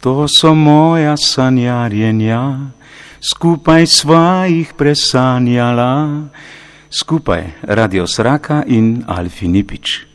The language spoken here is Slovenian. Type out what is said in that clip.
To so moja sanjarjenja, skupaj sva jih presanjala, skupaj Radio Sraka in Alfi Nipič.